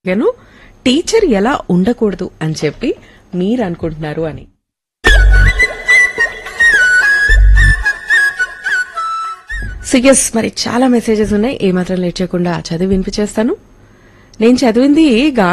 గాను టీచర్ ఎలా ఉండకూడదు అని చెప్పి మీరు అనుకుంటున్నారు అని. సో ఎస్, మరి చాలా మెసేజెస్ ఉన్నాయి, ఏమాత్రం లేట్ చేయకుండా చదివి వినిపించేస్తాను. నేను చదివింది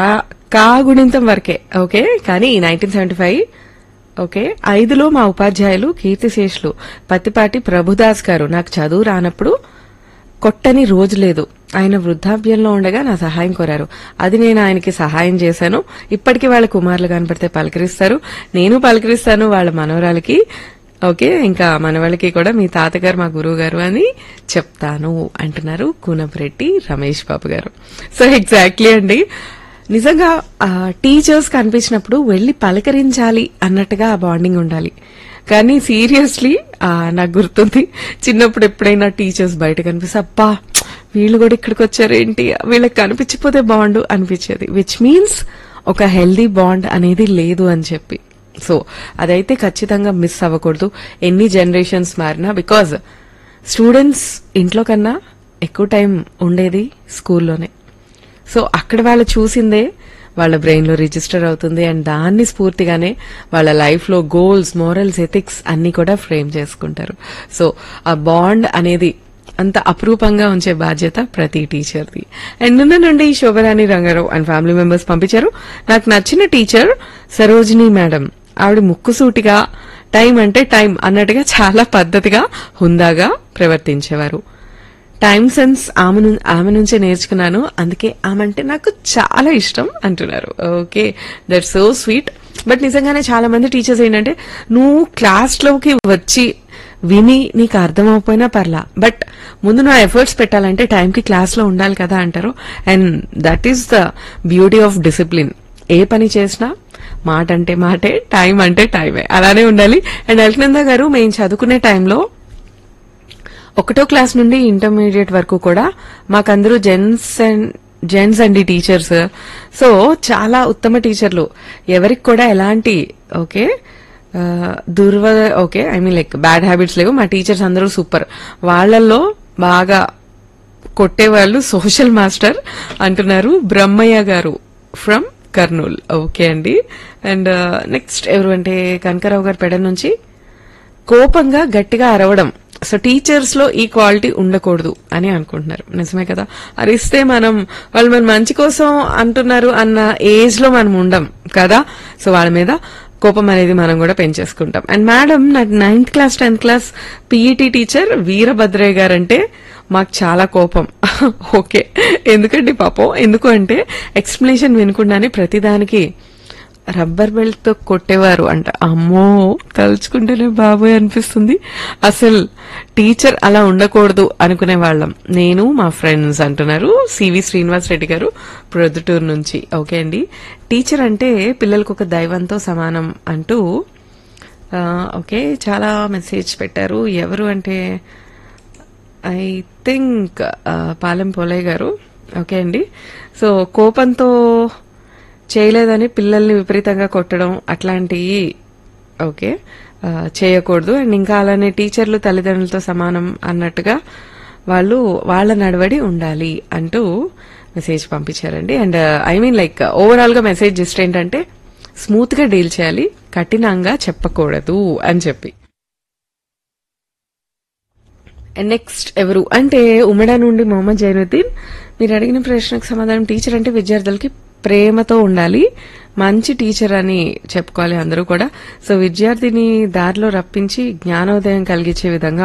కా గుణింతం వరకే, ఓకే. కానీ 1975 ఓకే 5లో మా ఉపాధ్యాయులు కీర్తిశేషులు పత్తిపాటి ప్రభుదాస్ గారు నాకు చదువు రానప్పుడు కొట్టని రోజు లేదు. ఆయన వృద్ధాప్యంలో ఉండగా నా సహాయం కోరారు. అది నేను ఆయనకి సహాయం చేశాను. ఇప్పటికీ వాళ్ళ కుమారులు కనపడితే పలకరిస్తారు, నేను పలకరిస్తాను వాళ్ళ మనవరాలకి. ఓకే, ఇంకా మనవాళ్ళకి కూడా మీ తాతగారు మా గురువు గారు అని చెప్తాను అంటున్నారు కూనపురెడ్డి రమేష్ బాబు గారు. సో ఎగ్జాక్ట్లీ అండి, నిజంగా టీచర్స్ కనిపించినప్పుడు వెళ్లి పలకరించాలి అన్నట్టుగా ఆ బాండింగ్ ఉండాలి. కానీ సీరియస్లీ నాకు గుర్తుంది, చిన్నప్పుడు ఎప్పుడైనా టీచర్స్ బయట కనిపిస్తే అబ్బా వీళ్ళు కూడా ఇక్కడికి వచ్చారేంటి, వీళ్ళకి కనిపించిపోతే బాండు అనిపించేది. విచ్ మీన్స్ ఒక హెల్దీ బాండ్ అనేది లేదు అని చెప్పి. సో అదైతే ఖచ్చితంగా మిస్ అవ్వకూడదు ఎన్ని జనరేషన్స్ మారినా. బికాజ్ స్టూడెంట్స్ ఇంట్లో కన్నా ఎక్కువ టైం ఉండేది స్కూల్లోనే. సో అక్కడ వాళ్ళు చూసిందే వాళ్ళ బ్రెయిన్ లో రిజిస్టర్ అవుతుంది, అండ్ దాన్ని స్ఫూర్తిగానే వాళ్ళ లైఫ్ లో గోల్స్, మోరల్స్, ఎథిక్స్ అన్ని కూడా ఫ్రేమ్ చేసుకుంటారు. సో ఆ బాండ్ అనేది అంత అపురూపంగా ఉంచే బాధ్యత ప్రతి టీచర్ది. అండ్ నిన్న నుండి Shobha Rani Rangarao and family members పంపించారు. నాకు నచ్చిన టీచర్ సరోజిని మేడం. ఆవిడ ముక్కుసూటిగా టైం అంటే టైం అన్నట్టుగా చాలా పద్ధతిగా హుందాగా ప్రవర్తించేవారు. టైం సెన్స్ ఆమె నుంచే నేర్చుకున్నాను, అందుకే ఆమె అంటే నాకు చాలా ఇష్టం అంటున్నారు. Okay, that so sweet. But నిజంగానే చాలా మంది టీచర్స్ ఏంటంటే నువ్వు క్లాస్ లోకి వచ్చి విని నీకు అర్థమైపోయినా పర్లా, బట్ ముందు నా ఎఫర్ట్స్ పెట్టాలంటే టైంకి క్లాస్ లో ఉండాలి కదా అంటారు. And that is the beauty of discipline. ఏ పని చేసినా మాట అంటే మాటే, టైం అంటే టైమే, అలానే ఉండాలి. అండ్ అల్కనంద గారు, మేము చదువుకునే టైంలో 1వ క్లాస్ నుండి ఇంటర్మీడియట్ వరకు కూడా మాకందరూ జెంట్స్ అండి టీచర్స్. సో చాలా ఉత్తమ టీచర్లు, ఎవరికి కూడా ఎలాంటి okay okay I mean like bad habits లేవు. మా టీచర్స్ అందరూ సూపర్. వాళ్లలో బాగా కొట్టేవాళ్ళు సోషల్ మాస్టర్ అంటున్నారు బ్రహ్మయ్య గారు ఫ్రమ్ కర్నూల్. ఓకే అండి. అండ్ నెక్స్ట్ ఎవరు అంటే కనకరావు గారు పెడ నుంచి, కోపంగా గట్టిగా అరవడం. సో టీచర్స్ లో ఈ క్వాలిటీ ఉండకూడదు అని అనుకుంటున్నారు. నిజమే కదా, అరిస్తే వాళ్ళు మన మంచి కోసం అంటున్నారు అన్న ఏజ్ లో మనం ఉండం కదా. సో వాళ్ళ మీద కోపం అనేది మనం కూడా పెంచేసుకుంటాం. అండ్ మేడం, నాకు 9th class 10th class PET teacher Veerabhadraiah guarantee మాకు చాలా కోపం. ఓకే, ఎందుకండి పాపం, ఎందుకు అంటే ఎక్స్ప్లెనేషన్ వినకుండానే ప్రతిదానికి రబ్బర్ బెల్ట్ తో కొట్టేవారు అంట. అమ్మో, తలుచుకుంటేనే బాబోయ్ అనిపిస్తుంది. అసలు టీచర్ అలా ఉండకూడదు అనుకునే వాళ్ళం నేను మా ఫ్రెండ్స్ అంటున్నారు సివి శ్రీనివాస్ రెడ్డి గారు ప్రొద్దుటూరు నుంచి. ఓకే అండి, టీచర్ అంటే పిల్లలకు ఒక దైవంతో సమానం అంటూ ఓకే చాలా మెసేజ్ పెట్టారు. ఎవరు అంటే ఐ థింక్ పాలెం పోలయ్య గారు. ఓకే అండి, సో కోపంతో చేయలేదని పిల్లల్ని విపరీతంగా కొట్టడం అట్లాంటివి ఓకే చేయకూడదు. అండ్ ఇంకా అలానే టీచర్లు తల్లిదండ్రులతో సమానం అన్నట్టుగా వాళ్ళ నడవడి ఉండాలి అంటూ మెసేజ్ పంపించారండి. And I mean like overall గా మెసేజ్ జస్ట్ ఏంటంటే స్మూత్ గా డీల్ చేయాలి, కఠినంగా చెప్పకూడదు అని చెప్పి. అండ్ నెక్స్ట్ ఎవరు అంటే ఉమ్మడా నుండి మొహమ్మద్ జైనుద్దీన్. మీరు అడిగిన ప్రశ్నకు సమాధానం, టీచర్ అంటే విద్యార్థులకి ప్రేమతో ఉండాలి, మంచి టీచర్ అని చెప్పుకోవాలి అందరూ కూడా. సో విద్యార్థిని దారిలో రప్పించి జ్ఞానోదయం కలిగించే విధంగా